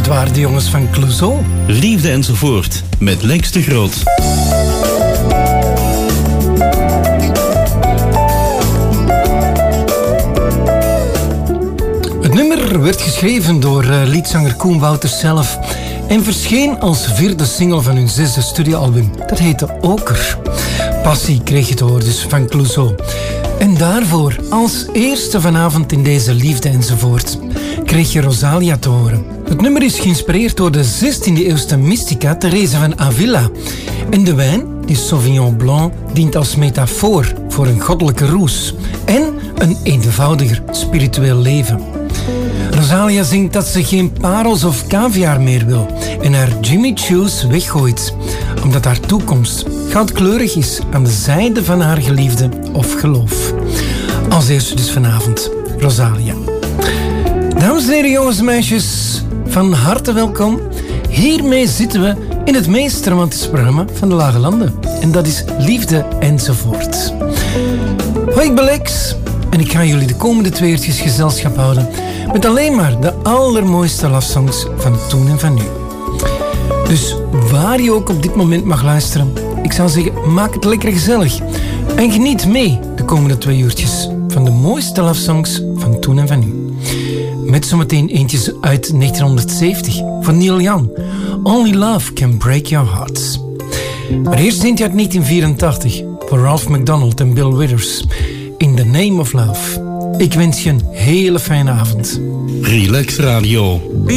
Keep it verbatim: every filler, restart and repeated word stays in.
waren de jongens van Clouseau. Liefde enzovoort, met Lex de Groot. Het nummer werd geschreven door uh, liedzanger Koen Wouters zelf en verscheen als vierde single van hun zesde studioalbum. Dat heette Oker. Passie kreeg je te horen dus van Clouseau. En daarvoor, als eerste vanavond in deze Liefde enzovoort, kreeg je Rosalia te horen. Het nummer is geïnspireerd door de zestiende eeuwse mystica Therese van Avila. En de wijn, die Sauvignon Blanc, dient als metafoor voor een goddelijke roes en een eenvoudiger spiritueel leven. Rosalia zingt dat ze geen parels of caviar meer wil en haar Jimmy Choos weggooit, omdat haar toekomst goudkleurig is aan de zijde van haar geliefde of geloof. Als eerste dus vanavond, Rosalia. Dames en heren, jongens en meisjes, van harte welkom. Hiermee zitten we in het meest romantische programma van de Lage Landen. En dat is Liefde enzovoort. Hoi, ik ben Lex en ik ga jullie de komende twee uurtjes gezelschap houden met alleen maar de allermooiste love songs van toen en van nu. Dus waar je ook op dit moment mag luisteren, ik zou zeggen, maak het lekker gezellig. En geniet mee de komende twee uurtjes van de mooiste love songs van toen en van nu. Met zometeen eentjes uit negentienhonderdzeventig van Neil Young. Only Love Can Break Your Hearts. Maar eerst eentje uit negentien vierentachtig voor Ralph McDonald en Bill Withers. In the Name of Love. Ik wens je een hele fijne avond. Relax Radio.